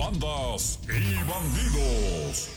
Bandas y bandidos.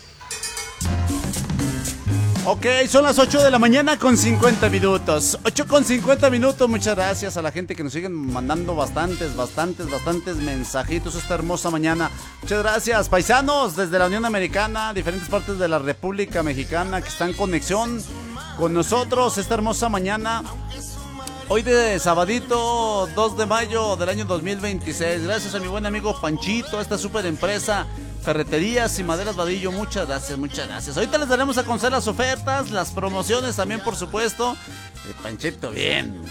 Ok, son las 8 de la mañana con 50 minutos. 8 con 50 minutos. Muchas gracias a la gente que nos siguen mandando bastantes mensajitos esta hermosa mañana. Muchas gracias, paisanos desde la Unión Americana, diferentes partes de la República Mexicana que están en conexión con nosotros esta hermosa mañana. Hoy de sabadito 2 de mayo del año 2026. Gracias a mi buen amigo Panchito, esta super empresa Ferreterías y Maderas Vadillo. Muchas gracias, muchas gracias. Ahorita les daremos a conocer las ofertas, las promociones también, por supuesto. Panchito, bien.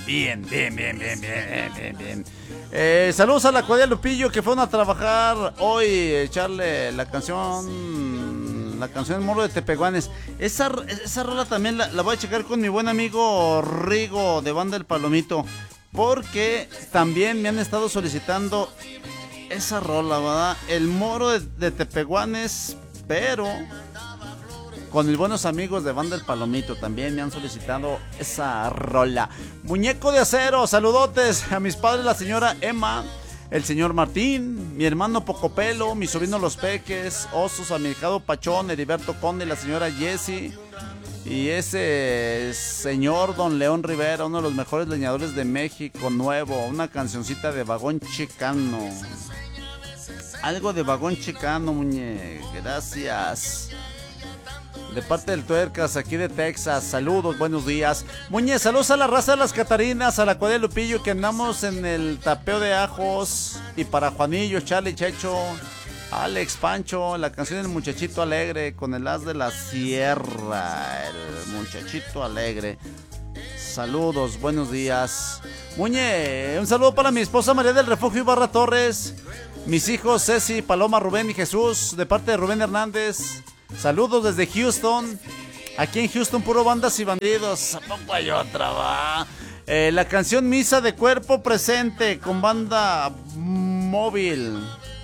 Saludos a la cuadrilla Lupillo que fueron a trabajar hoy, echarle la canción Moro de Tepehuanes. Esa rola también la voy a checar con mi buen amigo Rigo de Banda El Palomito, porque también me han estado solicitando esa rola, ¿verdad? El Moro de Tepehuanes, pero con mis buenos amigos de Banda El Palomito también me han solicitado esa rola. Muñeco de Acero, saludotes a mis padres, la señora Emma, el señor Martín, mi hermano Pocopelo, mi sobrino Los Peques, Osos, a mi hijado Pachón, Heriberto Conde, la señora Jessie y ese señor Don León Rivera, uno de los mejores leñadores de México Nuevo. Una cancioncita de Vagón Chicano. Algo de Vagón Chicano, muñe. Gracias. De parte del Tuercas, aquí de Texas. Saludos, buenos días. Muñe, saludos a la raza de las Catarinas, a la cuadrilla Lupillo, que andamos en el tapeo de ajos. Y para Juanillo, Charlie, Checho, Alex, Pancho, la canción del Muchachito Alegre, con el as de la sierra, el Muchachito Alegre. Saludos, buenos días. Muñe, un saludo para mi esposa María del Refugio Ibarra Torres, mis hijos Ceci, Paloma, Rubén y Jesús, de parte de Rubén Hernández. Saludos desde Houston. Aquí en Houston puro bandas y bandidos. ¿A poco hay otra, va? La canción Misa de Cuerpo Presente con Banda Móvil.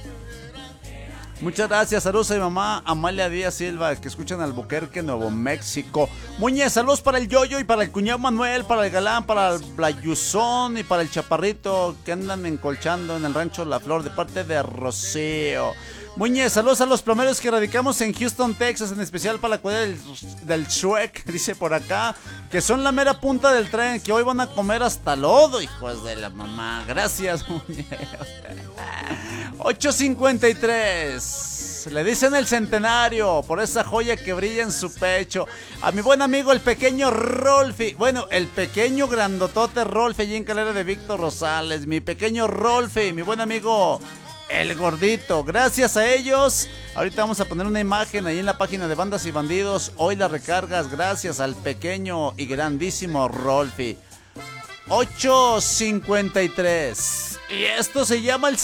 Muchas gracias, saludos a mi mamá Amalia Díaz Silva, que escuchan Albuquerque, Nuevo México. Muñe, saludos para el Yoyo y para el cuñado Manuel, para el Galán, para el Blayuzón y para el Chaparrito, que andan encolchando en el rancho La Flor, de parte de Rocío. Muñe, saludos a los plomeros que radicamos en Houston, Texas, en especial para la cuadrilla del Shrek, dice por acá, que son la mera punta del tren, que hoy van a comer hasta lodo, hijos de la mamá. Gracias, Muñe. 8:53. Le dicen el centenario por esa joya que brilla en su pecho. A mi buen amigo el pequeño Rolfi. Bueno, el pequeño grandotote Rolfi, allí en Calera de Víctor Rosales. Mi pequeño Rolfi, mi buen amigo el gordito. Gracias a ellos. Ahorita vamos a poner una imagen ahí en la página de Bandas y Bandidos. Hoy la recargas gracias al pequeño y grandísimo Rolfi. 8:53. Y esto se llama el